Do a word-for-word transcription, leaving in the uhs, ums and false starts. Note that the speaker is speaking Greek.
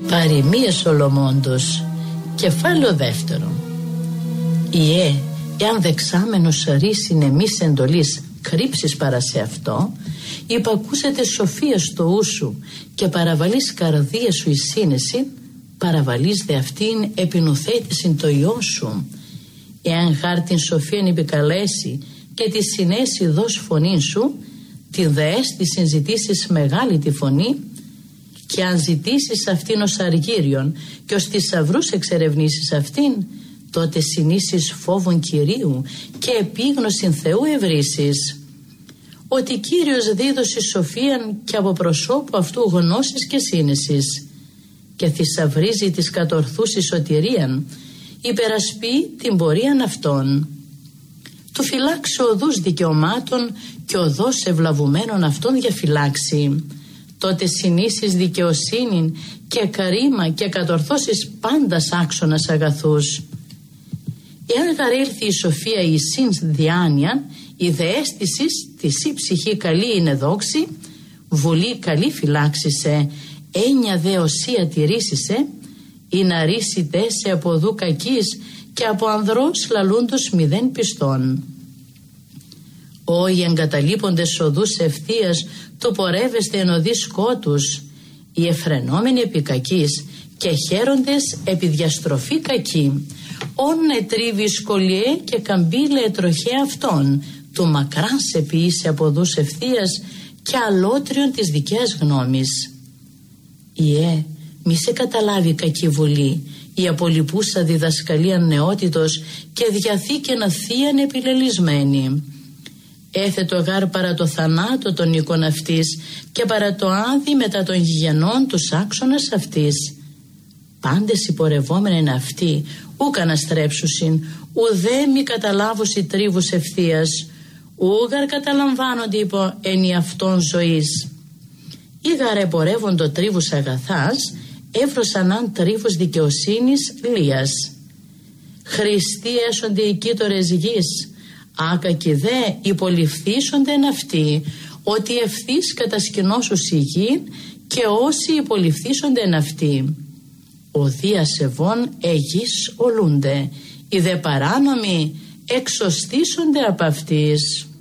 Παροιμία Σολομώντος, κεφάλαιο δεύτερο. Ιε, εάν δεξάμενος ρίσιν εμείς εντολής κρύψεις παρά σε αυτό, υπακούσετε σοφία στο ου σου και παραβαλείς καρδία σου η σύνεση, παραβαλείς δε αυτήν επινουθέτησιν το ιό σου. Εάν χάρτην σοφίαν επικαλέσει και τη συνέση δώσ' φωνήν σου, την δεαίσθησιν ζητήσεις μεγάλη τη φωνή, και αν ζητήσεις αυτήν ως αργύριον και ως θησαυρούς εξερευνήσεις αυτήν, τότε συνήσεις φόβον Κυρίου και επίγνωσιν Θεού ευρύσεις. Ότι Κύριος δίδωσε σοφίαν και από προσώπου αυτού γνώσης και σύνεσης, και θησαυρίζει της κατορθούσης σωτηρίαν, υπερασπεί την πορείαν αυτών. Του φυλάξει οδούς δικαιωμάτων και οδός ευλαβουμένων αυτών διαφυλάξει. Τότε συνήσεις δικαιοσύνην και καρύμα και κατορθώσεις πάντας άξονας αγαθούς. Εάν γαρέλθει η σοφία η συνς διάνοια, η δεαίσθησης της η ψυχή καλή είναι δόξη, βουλή καλή φυλάξισε, έννοια δε οσία τηρήσισε, ή να ρίσιτε σε από δού κακής και από ανδρός λαλούντος μηδέν πιστών. Όι εγκαταλείποντες οδούς ευθείας το πορεύεστε εν οδείς σκότους, οι εφρενόμενοι επί κακής και χαίροντες επί διαστροφή κακή, όν ετρίβει σκολιέ και καμπύλε ετροχέ αυτών, του μακράν σε ποιήσε από οδούς ευθείας και αλότριον της δικαίας γνώμης. Ιε, μη σε καταλάβει κακή βουλή, η απολυπούσα διδασκαλία νεότητος και διαθήκαινα θείαν επιλελισμένη. Έθετο γάρ παρά το θανάτο των οίκων αυτής και παρά το άδει μετά των γηγενών τους άξονας αυτής. Πάντες υπορευόμενεν αυτοί, ούκα να στρέψουσιν, ουδέ μη καταλάβουσι τρίβους ευθείας, ούγαρ καταλαμβάνονται υπό εν αυτών ζωής. Ήγαρ εμπορεύοντο τρίβους αγαθάς, έβρωσαν αν τρίβους δικαιοσύνης λίας. Χριστοί έσονται οι κοίτορες γης, άκακοι δε υποληφθήσονται εν αυτοί, ότι ευθύς κατασκηνώσους η γη και όσοι υποληφθήσονται εν αυτοί. Ο δία σεβών εγείς ολούνται, οι δε παράνομοι εξωστήσονται από αυτής.